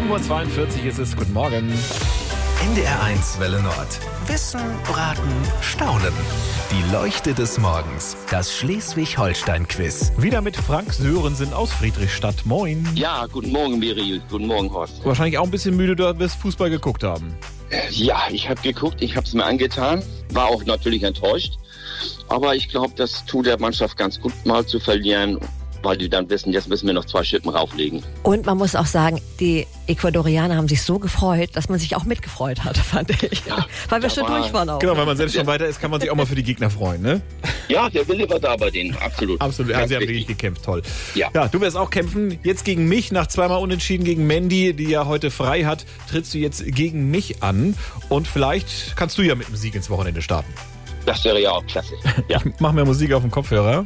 7.42 Uhr ist es. Guten Morgen. NDR1 Welle Nord. Wissen, raten, staunen. Die Leuchte des Morgens. Das Schleswig-Holstein-Quiz. Wieder mit Frank Sörensen aus Friedrichstadt. Moin. Ja, guten Morgen, Miri. Guten Morgen, Horst. Wahrscheinlich auch ein bisschen müde, du wirst Fußball geguckt haben. Ja, ich habe geguckt, ich habe es mir angetan. War auch natürlich enttäuscht. Aber ich glaube, das tut der Mannschaft ganz gut, mal zu verlieren, weil die dann wissen, jetzt müssen wir noch 2 Schippen rauflegen. Und man muss auch sagen, die Ecuadorianer haben sich so gefreut, dass man sich auch mitgefreut hat, fand ich. Ja, weil wir schon durch waren auch. Genau, wenn man selbst schon weiter ist, kann man sich auch mal für die Gegner freuen, ne? Ja, der Wille war da bei denen, absolut. Absolut, Ganz sie haben wichtig. wirklich gekämpft, toll. Ja. Du wirst auch kämpfen, jetzt gegen mich, nach 2-mal Unentschieden gegen Mandy, die ja heute frei hat, trittst du jetzt gegen mich an und vielleicht kannst du ja mit dem Sieg ins Wochenende starten. Das wäre ja auch klasse. Ja. Ich mach mir Musik auf dem Kopfhörer.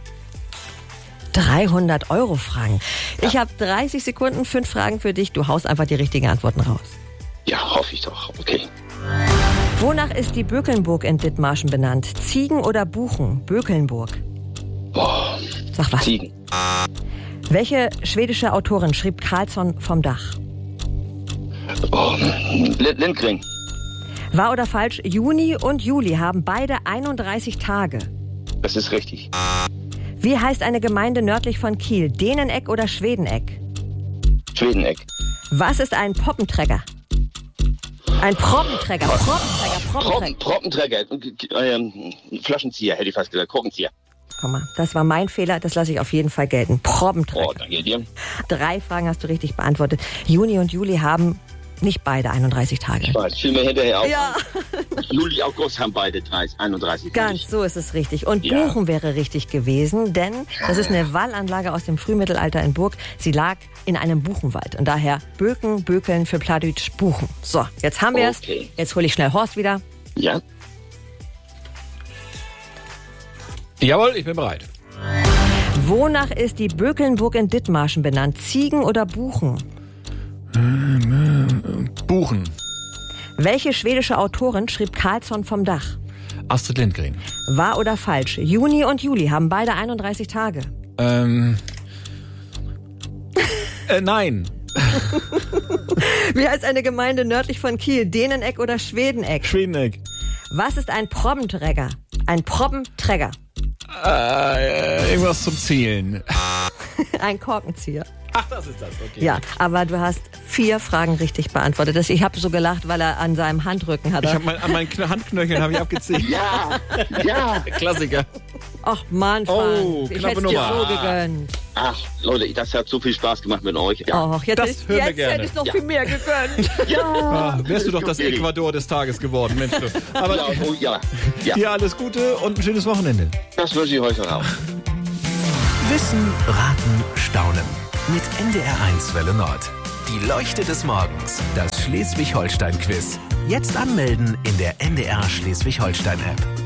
300 € Fragen. Ja. Ich habe 30 Sekunden, 5 Fragen für dich. Du haust einfach die richtigen Antworten raus. Ja, hoffe ich doch. Okay. Wonach ist die Bökelnburg in Dithmarschen benannt? Ziegen oder Buchen? Bökelnburg. Boah. Sag was. Ziegen. Welche schwedische Autorin schrieb Karlsson vom Dach? Oh, Lindgren. Wahr oder falsch? Juni und Juli haben beide 31 Tage. Das ist richtig. Wie heißt eine Gemeinde nördlich von Kiel? Däneneck oder Schwedeneck? Schwedeneck. Was ist ein Poppenträger? Ein Proppenträger. Proppenträger. Flaschenzieher, hätte ich fast gesagt. Korkenzieher. Guck mal, das war mein Fehler, das lasse ich auf jeden Fall gelten. Proppenträger. Oh, danke dir. 3 Fragen hast du richtig beantwortet. Juni und Juli haben nicht beide 31 Tage. Ich weiß, fiel mir hinterher auf. Ja. Juli, August haben beide 31. Ganz, so ist es richtig. Und Ja. Buchen wäre richtig gewesen, denn das ist eine Wallanlage aus dem Frühmittelalter in Burg. Sie lag in einem Buchenwald. Und daher Bökeln für Plattdeutsch Buchen. So, jetzt haben wir es. Okay. Jetzt hole ich schnell Horst wieder. Ja. Jawohl, ich bin bereit. Wonach ist die Bökelnburg in Dithmarschen benannt? Ziegen oder Buchen? Buchen. Welche schwedische Autorin schrieb Karlsson vom Dach? Astrid Lindgren. Wahr oder falsch? Juni und Juli haben beide 31 Tage. Nein. Wie heißt eine Gemeinde nördlich von Kiel? Däneneck oder Schwedeneck? Schwedeneck. Was ist ein Proppenträger? Ein Proppenträger. Irgendwas zum Zählen. Ein Korkenzieher. Ach, das ist das, okay. Ja, aber du hast 4 Fragen richtig beantwortet. Ich habe so gelacht, weil er an seinem Handrücken hatte. Ich habe an meinen Handknöcheln habe ich abgezählt. Ja. Klassiker. Ach Mann, Frank, Oh, ich knappe hätte dir Nummer. so gegönnt. Ach, Leute, das hat so viel Spaß gemacht mit euch. Ja. Och, jetzt, Das hören wir gerne. hätte ich noch viel mehr gegönnt. Wärst du doch das Ecuador des Tages geworden, Mensch. Du. Aber Ja. dir alles Gute und ein schönes Wochenende. Das wünsche ich heute auch. Wissen, raten, staunen. Mit NDR1 Welle Nord. Die Leuchte des Morgens. Das Schleswig-Holstein-Quiz. Jetzt anmelden in der NDR Schleswig-Holstein-App.